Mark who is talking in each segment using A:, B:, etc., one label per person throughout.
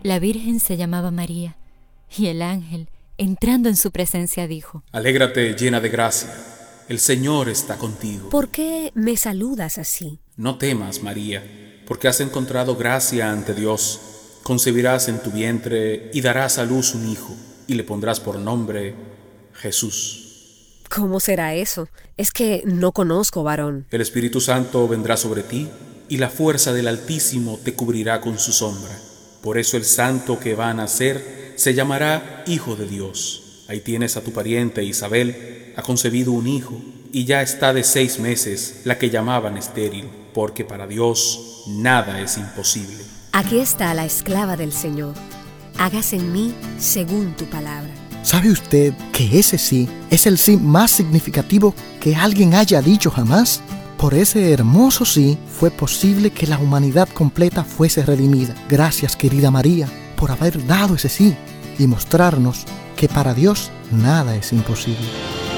A: La Virgen se llamaba María, y el ángel, entrando en su presencia, dijo:
B: Alégrate, llena de gracia, el Señor está contigo.
C: ¿Por qué me saludas así?
B: No temas, María, porque has encontrado gracia ante Dios. Concebirás en tu vientre y darás a luz un hijo, y le pondrás por nombre Jesús.
C: ¿Cómo será eso? Es que no conozco varón.
B: El Espíritu Santo vendrá sobre ti, y la fuerza del Altísimo te cubrirá con su sombra. Por eso el santo que va a nacer se llamará Hijo de Dios. Ahí tienes a tu pariente Isabel, ha concebido un hijo, y ya está de 6 meses, la que llamaban estéril, porque para Dios nada es imposible.
C: Aquí está la esclava del Señor. Hágase en mí según tu palabra.
D: ¿Sabe usted que ese sí es el sí más significativo que alguien haya dicho jamás? Por ese hermoso sí fue posible que la humanidad completa fuese redimida. Gracias, querida María, por haber dado ese sí y mostrarnos que para Dios nada es imposible.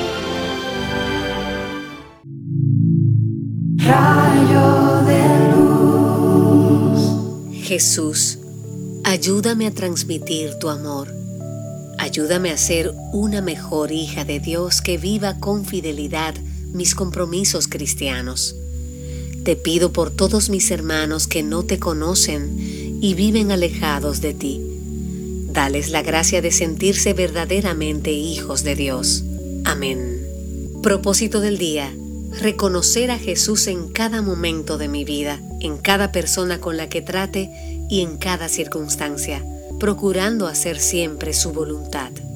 E: Rayo de luz.
C: Jesús, ayúdame a transmitir tu amor. Ayúdame a ser una mejor hija de Dios que viva con fidelidad mis compromisos cristianos. Te pido por todos mis hermanos que no te conocen y viven alejados de ti. Dales la gracia de sentirse verdaderamente hijos de Dios. Amén. Propósito del día: reconocer a Jesús en cada momento de mi vida, en cada persona con la que trate y en cada circunstancia, procurando hacer siempre su voluntad.